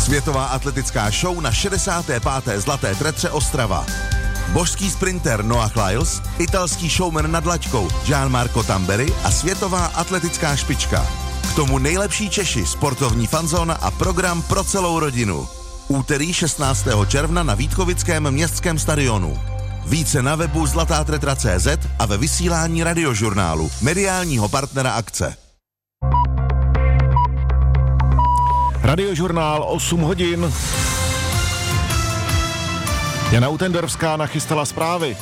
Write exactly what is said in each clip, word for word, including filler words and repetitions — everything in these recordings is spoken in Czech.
Světová atletická show na šedesáté páté Zlaté tretře Ostrava. Božský sprinter Noah Lyles, italský showman nad laťkou Gianmarco Tamberi a světová atletická špička. K tomu nejlepší Češi, sportovní fanzóna a program pro celou rodinu. Úterý šestnáctého června na Vítkovickém městském stadionu. Více na webu zlatátetra tečka cé zet a ve vysílání Radiožurnálu, mediálního partnera akce. Radiožurnál osm hodin. Jana Utendorská nachystala zprávy.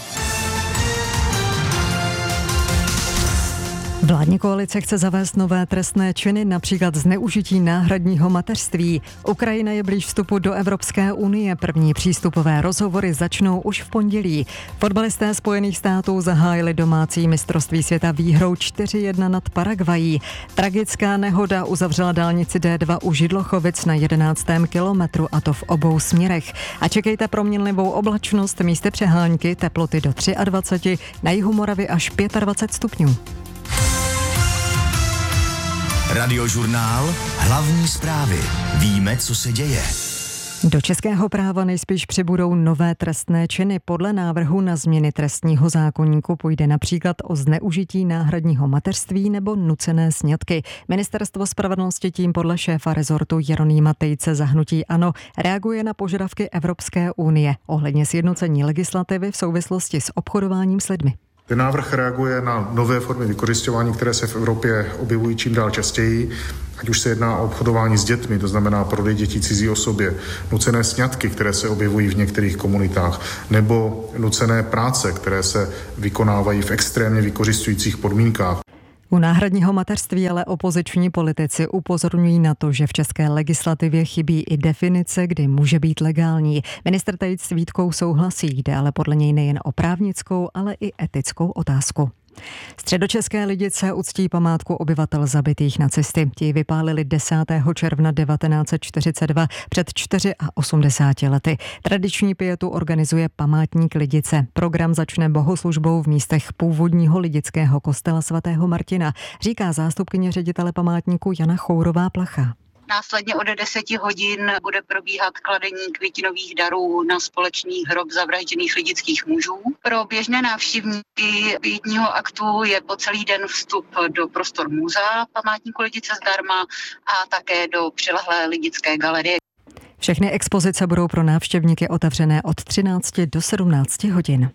Vládní koalice chce zavést nové trestné činy, například zneužití náhradního mateřství. Ukrajina je blíž vstupu do Evropské unie. První přístupové rozhovory začnou už v pondělí. Fotbalisté Spojených států zahájili domácí mistrovství světa výhrou čtyři jedna nad Paraguají. Tragická nehoda uzavřela dálnici D dva u Židlochovic na jedenáctém kilometru, a to v obou směrech. A čekejte proměnlivou oblačnost, místy přehánky, teploty do dvacet tři, na jihu Moravy až dvacet pět stupňů. Radiožurnál, hlavní zprávy. Víme, co se děje. Do českého práva nejspíš přibudou nové trestné činy. Podle návrhu na změny trestního zákoníku půjde například o zneužití náhradního mateřství nebo nucené sňatky. Ministerstvo spravedlnosti tím podle šéfa rezortu Jeronýma Tejce za hnutí ANO reaguje na požadavky Evropské unie ohledně sjednocení legislativy v souvislosti s obchodováním s lidmi. Ten návrh reaguje na nové formy vykořisťování, které se v Evropě objevují čím dál častěji, ať už se jedná o obchodování s dětmi, to znamená prodej dětí cizí osobě, nucené sňatky, které se objevují v některých komunitách, nebo nucené práce, které se vykonávají v extrémně vykořisťujících podmínkách. U náhradního mateřství ale opoziční politici upozorňují na to, že v české legislativě chybí i definice, kdy může být legální. Ministr Tejc s výtkou souhlasí, jde ale podle něj nejen o právnickou, ale i etickou otázku. Středočeské Lidice uctí památku obyvatel zabitých nacisty. Ti vypálili desátého června devatenáct set čtyřicet dva před osmdesáti čtyřmi lety. Tradiční pietu organizuje památník Lidice. Program začne bohoslužbou v místech původního lidického kostela svatého Martina, říká zástupkyně ředitele památníku Jana Chourová-Placha. Následně od deseti hodin bude probíhat kladení květinových darů na společný hrob zavražděných lidických mužů. Pro běžné návštěvníky pětního aktu je po celý den vstup do prostor muzea památníku Lidice zdarma a také do přilehlé lidické galerie. Všechny expozice budou pro návštěvníky otevřené od třinácti do sedmnácti hodin.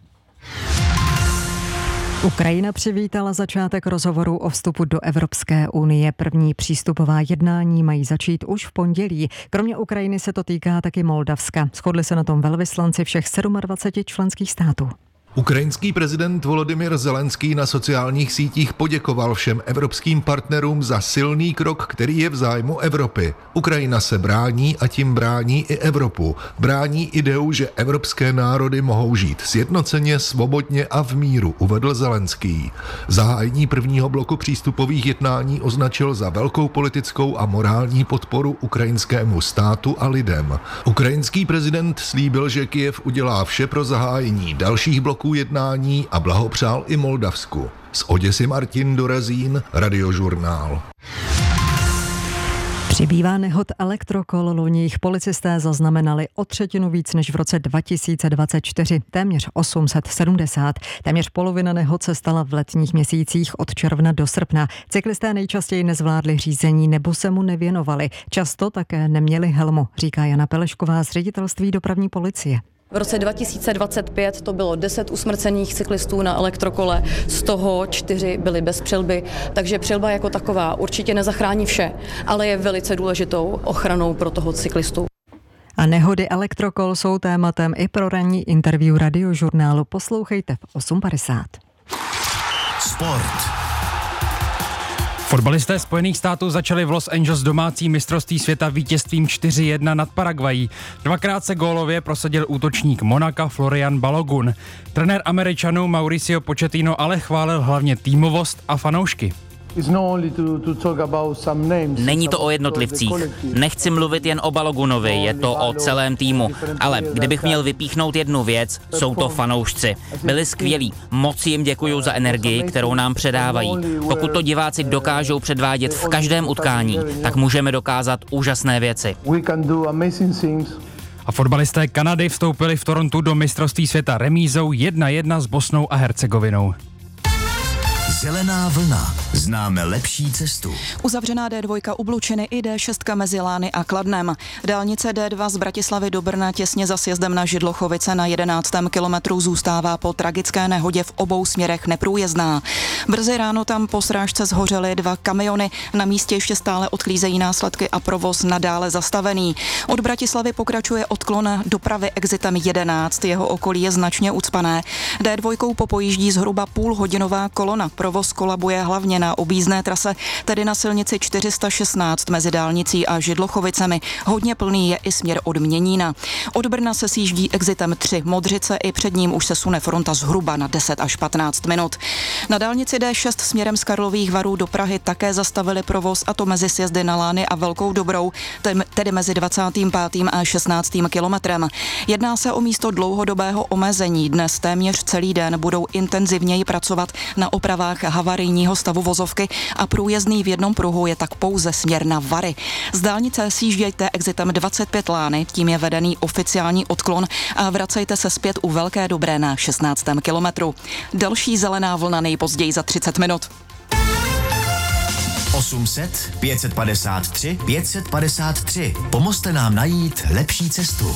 Ukrajina přivítala začátek rozhovorů o vstupu do Evropské unie. První přístupová jednání mají začít už v pondělí. Kromě Ukrajiny se to týká taky Moldavska. Shodli se na tom velvyslanci všech dvaceti sedmi členských států. Ukrajinský prezident Volodymyr Zelenský na sociálních sítích poděkoval všem evropským partnerům za silný krok, který je v zájmu Evropy. Ukrajina se brání a tím brání i Evropu. Brání ideu, že evropské národy mohou žít sjednoceně, svobodně a v míru, uvedl Zelenský. Zahájení prvního bloku přístupových jednání označil za velkou politickou a morální podporu ukrajinskému státu a lidem. Ukrajinský prezident slíbil, že Kyjev udělá vše pro zahájení dalších bloků jednání a blahopřál i Moldavsku. Z Oděsy Martin Dorazín, Radiožurnál. Přibývá nehod elektrokol, loni jich policisté zaznamenali o třetinu víc než v roce dva tisíce dvacet čtyři, téměř osm set sedmdesát. Téměř polovina nehod se stala v letních měsících od června do srpna. Cyklisté nejčastěji nezvládli řízení nebo se mu nevěnovali. Často také neměli helmu, říká Jana Pelešková z ředitelství dopravní policie. V roce dva tisíce dvacet pět to bylo deset usmrcených cyklistů na elektrokole, z toho čtyři byly bez přilby, takže přilba jako taková určitě nezachrání vše, ale je velice důležitou ochranou pro toho cyklistu. A nehody elektrokol jsou tématem i pro ranní interview Radiožurnálu. Poslouchejte v osm padesát. Sport. Fotbalisté Spojených států začali v Los Angeles domácí mistrovství světa vítězstvím čtyři jedna nad Paraguají. Dvakrát se gólově prosadil útočník Monaka Florian Balogun. Trenér Američanů Mauricio Pochettino ale chválil hlavně týmovost a fanoušky. Není to o jednotlivcích. Nechci mluvit jen o Balogunovi, je to o celém týmu. Ale kdybych měl vypíchnout jednu věc, jsou to fanoušci. Byli skvělí. Moc jim děkuju za energii, kterou nám předávají. Pokud to diváci dokážou předvádět v každém utkání, tak můžeme dokázat úžasné věci. A fotbalisté Kanady vstoupili v Torontu do mistrovství světa remízou jedna jedna s Bosnou a Hercegovinou. Zelená vlna. Známe lepší cestu. Uzavřená D dva u Blučiny i D šest mezi Lány a Kladnem. Dálnice D dva z Bratislavy do Brna těsně za sjezdem na Židlochovice na jedenáctém kilometru zůstává po tragické nehodě v obou směrech neprůjezdná. Brzy ráno tam po srážce zhořely dva kamiony, na místě ještě stále odklízejí následky a provoz nadále zastavený. Od Bratislavy pokračuje odklon dopravy exitem jedenáct, jeho okolí je značně ucpané. D dva popojíždí zhruba půlhodinová kolona. Provoz kolabuje hlavně na objízdné trase, tedy na silnici čtyři sta šestnáct mezi dálnicí a Židlochovicemi. Hodně plný je i směr od Měnína. Od Brna se sjíždí exitem tři Modřice, i před ním už se sune fronta zhruba na deset až patnáct minut. Na dálnici D šest směrem z Karlových Varů do Prahy také zastavili provoz, a to mezi sjezdy na Lány a Velkou Dobrou, tedy mezi dvacátým pátým a šestnáctým kilometrem. Jedná se o místo dlouhodobého omezení. Dnes téměř celý den budou intenzivněji pracovat na opravách havarijního stavu vozovky a průjezdný v jednom pruhu je tak pouze směr na Vary. Z dálnice sjíždějte exitem dvacet pět Lány, tím je vedený oficiální odklon, a vracejte se zpět u Velké Dobré na šestnáctém kilometru. Další zelená vlna nejpozději za třicet minut. osm set pět set padesát tři pět set padesát tři. Pomozte nám najít lepší cestu.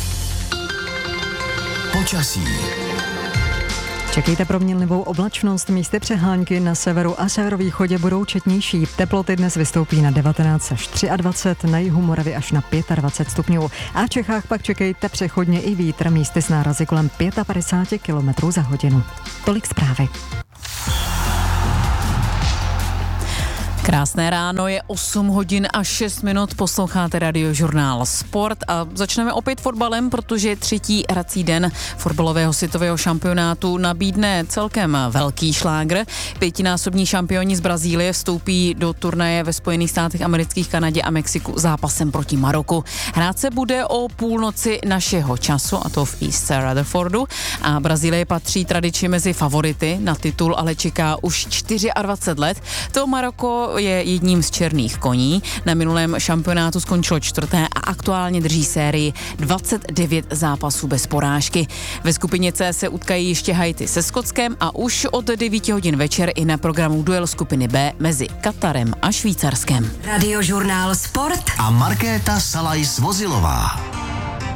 Počasí. Čekejte proměnlivou oblačnost, místy přehánky na severu a severovýchodě budou četnější. Teploty dnes vystoupí na devatenáct až dvacet tři, na jihu Moravy až na dvacet pět stupňů. A v Čechách pak čekejte přechodně i vítr, místy s nárazy kolem padesát pět kilometrů za hodinu. Tolik zprávy. Krásné ráno, je osm hodin a šest minut, posloucháte Radiožurnál Sport a začneme opět fotbalem, protože třetí hrací den fotbalového světového šampionátu nabídne celkem velký šlágr. Pětinásobní šampioni z Brazílie vstoupí do turnaje ve Spojených státech amerických, Kanadě a Mexiku zápasem proti Maroku. Hrát se bude o půlnoci našeho času, a to v East Rutherfordu, a Brazílie patří tradičně mezi favority na titul, ale čeká už dvacet čtyři let. To Maroko je jedním z černých koní. Na minulém šampionátu skončilo čtvrté a aktuálně drží sérii dvacet devět zápasů bez porážky. Ve skupině C se utkají ještě Haiti se Skotskem a už od devíti hodin večer i na programu duel skupiny B mezi Katarem a Švýcarskem. Radiožurnál Sport a Markéta Salajs-Vozilová.